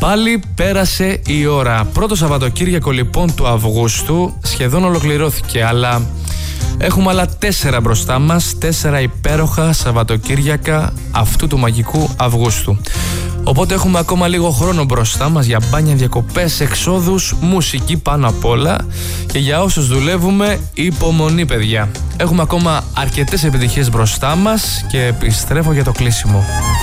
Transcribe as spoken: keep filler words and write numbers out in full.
Πάλι πέρασε η ώρα. Πρώτο Σαββατοκύριακο λοιπόν του Αυγούστου σχεδόν ολοκληρώθηκε, αλλά έχουμε άλλα τέσσερα μπροστά μας, τέσσερα υπέροχα Σαββατοκύριακα αυτού του μαγικού Αυγούστου. Οπότε έχουμε ακόμα λίγο χρόνο μπροστά μας για μπάνια, διακοπές, εξόδους, μουσική πάνω απ' όλα, και για όσους δουλεύουμε, υπομονή παιδιά. Έχουμε ακόμα αρκετές επιτυχίες μπροστά μας και επιστρέφω για το κλείσιμο.